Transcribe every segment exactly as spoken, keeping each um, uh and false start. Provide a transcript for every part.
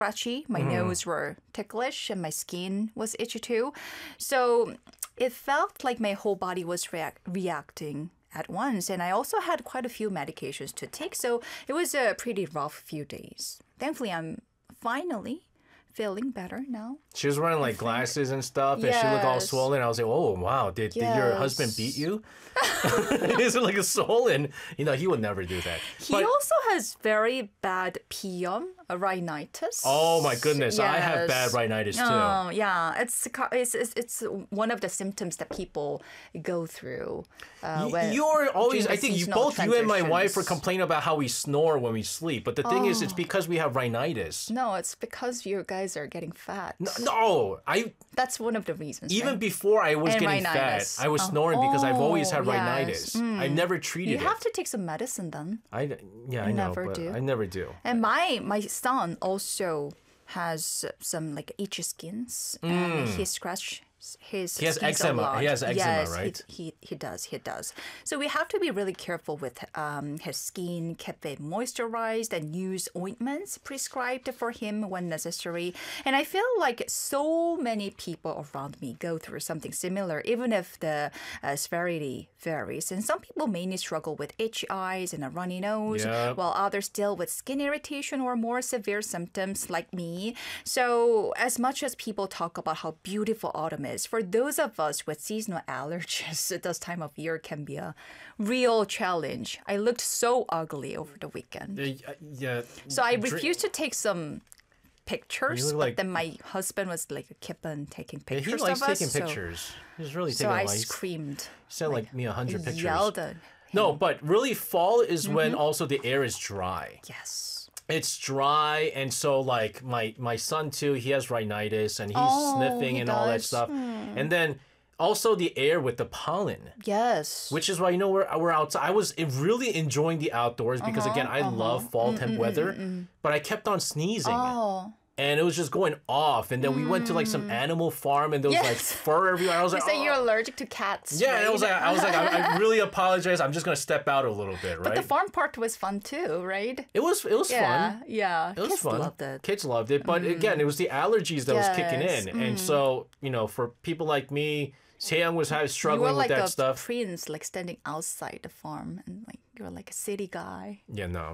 scratchy. My Mm-hmm. nose were ticklish and my skin was itchy too. So it felt like my whole body was react- reacting at once. And I also had quite a few medications to take. So it was a pretty rough few days. Thankfully, I'm finally feeling better now. She was wearing like glasses and stuff, and she looked all Yes. swollen. I was like, "Oh wow, did, did your husband Yes. beat you?" Is it like a swollen? You know, he would never do that. He But- also has very bad P M, a rhinitis. oh my goodness, I have bad Yes. rhinitis too. Oh, yeah. It's, it's it's it's one of the symptoms that people go through. Uh, Y- when, You're always, during the I think you seasonal both, you and my wife, were transitions. complaining about how we snore when we sleep. But the thing is, Oh. it's because we have rhinitis. No, it's because you guys are getting fat. No, I That's one of the reasons. even right? before I was And getting rhinitis. fat, I was Oh. snoring because I've always had Oh, yes. rhinitis. I never treated You it. have to take some medicine then. I yeah, I You know, never but do. I never do. And my my son also has some like itchy skins, and he scratch his. Mm. He has skins a eczema. lot. He has eczema, yes, right? He, he he does. He does. So we have to be really careful with um, his skin, keep it moisturized, and use ointments prescribed for him when necessary. And I feel like so many people around me go through something similar, even if the uh, severity varies. And some people mainly struggle with itchy eyes and a runny nose, Yep. while others deal with skin irritation or more severe symptoms like me. So as much as people talk about how beautiful autumn is, for those of us with seasonal allergies, this time of year can be a real challenge. I looked so ugly over the weekend. Uh, yeah. So I Dr- refused to take some pictures, You look but like- then my husband was like keep on taking Yeah, pictures he likes of us. taking so- pictures. He's really So, taking I a lot. He screamed. sent like me a hundred pictures. Yelled at No, but really, fall is Mm-hmm. when also the air is dry. yes. It's dry, and so like my my son too, he has rhinitis, and he's Oh, sniffing he and all that does? stuff. And then also the air with the pollen. Yes. Which is why, you know, we're, we're outside. I was really enjoying the outdoors because, Uh-huh, again, I love fall temp weather, but I kept on sneezing. Oh. And it was just going off. And then we went to like some animal farm and there was like Yes. fur everywhere. I was You like, say "Oh." you're allergic to cats. Yeah, right? and I was like, I was like, I, I really apologize. I'm just gonna step out a little bit, right? But the farm part was fun too, right? it was it was Yeah, fun. yeah. It was Kids fun. loved it. Kids loved it. But again, it was the allergies that was kicking Yes, in. And so, you know, for people like me, Sehyang was having You struggling were like with that a stuff. prince, like standing outside the farm, and like you were like a city guy. Yeah, no.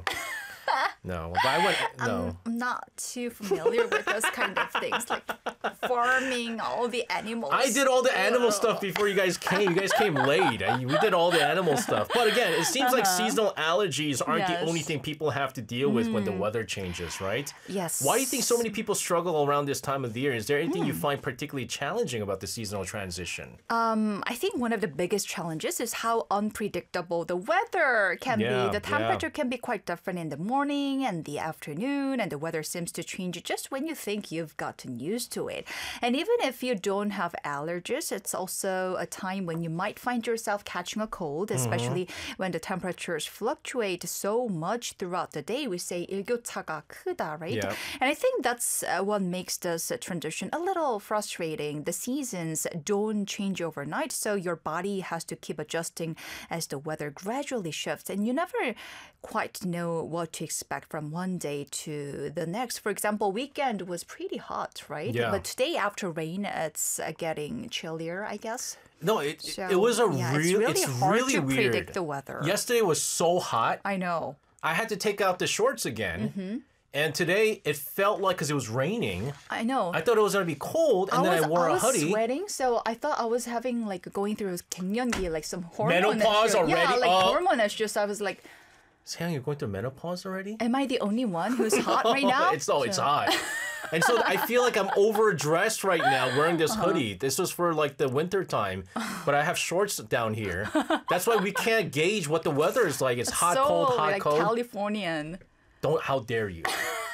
No. But I went no. I'm not too familiar with those kind of things, like farming all the animals. I did all the animal Ugh. stuff before you guys came. You guys came late. I- We did all the animal stuff. But again, it seems like seasonal allergies aren't the Uh-huh. Yes. only thing people have to deal with when the weather changes, right? Yes. Why do you think so many people struggle around this time of the year? Is there anything Hmm. you find particularly challenging about the seasonal transition? I think one of the biggest challenges is how unpredictable the weather can Yeah, be. The yeah. temperature can be quite different in the morning and the afternoon, and the weather seems to change just when you think you've gotten used to it. And even if you don't have allergies, it's also a time when you might find yourself catching a cold, Mm-hmm. especially when the temperatures fluctuate so much throughout the day. We say 일교차가 크다, right? Yeah. And I think that's uh, what makes this uh, transition a little frustrating. The seasons don't change overnight, so your body has to keep adjusting as the weather gradually shifts, and you never quite know what to expect from one day to the next. For example, weekend was pretty hot, right? Yeah. But today after rain, it's uh, getting chillier, I guess. No, it So, it was a yeah, real. it's really it's hard really to weird. predict the weather. Yesterday was so hot. I know. I had to take out the shorts again. Mm-hmm. And today it felt like, because it was raining, I know. I thought it was going to be cold, and I then was, I wore I a was hoodie. sweating, so I thought I was having like going through 갱년기, like some hormone Menopause issues. Yeah, already? like Oh. hormone issues. I was like, Sayang, you're going through menopause already? am I the only one who's hot right now? It's oh, it's hot. And so I feel like I'm overdressed right now wearing this Uh-huh. hoodie. This was for like the winter time, but I have shorts down here. That's why we can't gauge what the weather is like. It's hot, so cold, hot, like cold. Californian. Don't. How dare you?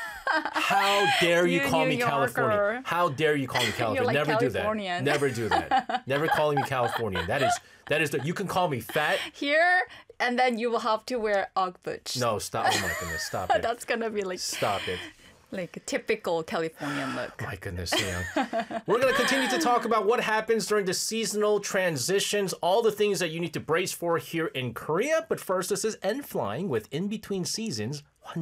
How dare you You call New me Californian? Yorker. How dare you call me Californian? like Never do that. Californian. Never do that. Never calling me Californian. That is that is the. You can call me fat. Here, and then you will have to wear Ugg boots. No, stop. Oh my goodness, stop it. That's gonna be like Stop it. like a typical Californian look. My goodness, Sam. We're going to continue to talk about what happens during the seasonal transitions, all the things that you need to brace for here in Korea. But first, this is N Flying with In Between Seasons.